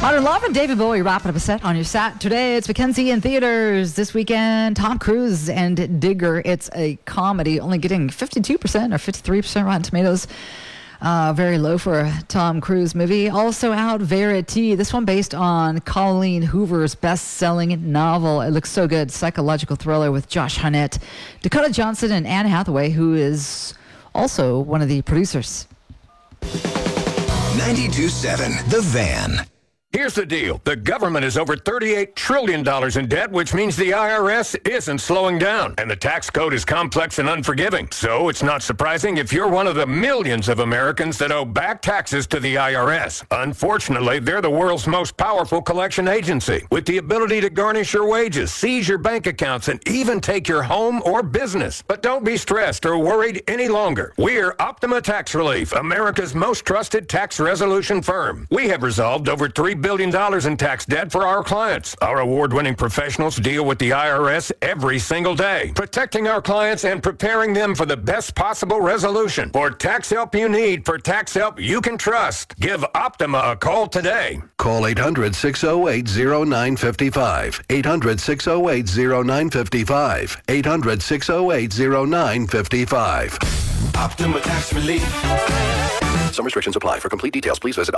Modern Love and David Bowie wrapping up a set on your sat. Today it's Mackenzie in theaters. This weekend, Tom Cruise and Digger. It's a comedy, only getting 52% or 53% Rotten Tomatoes. Very low for a Tom Cruise movie. Also out, Verity. This one based on Colleen Hoover's best-selling novel. It looks so good. Psychological thriller with Josh Hartnett, Dakota Johnson, and Anne Hathaway, who is also one of the producers. 92.7 The Van. Here's the deal. The government is over $38 trillion in debt, which means the IRS isn't slowing down. And the tax code is complex and unforgiving. So it's not surprising if you're one of the millions of Americans that owe back taxes to the IRS. Unfortunately, they're the world's most powerful collection agency, with the ability to garnish your wages, seize your bank accounts, and even take your home or business. But don't be stressed or worried any longer. We're Optima Tax Relief, America's most trusted tax resolution firm. We have resolved over $3 billion in tax debt for our clients. Our award-winning professionals deal with the IRS every single day, protecting our clients and preparing them for the best possible resolution. For tax help you need, for tax help you can trust, give Optima a call today. Call 800-608-0955. 800-608-0955. 800-608-0955. Optima Tax Relief. Some restrictions apply. For complete details, please visit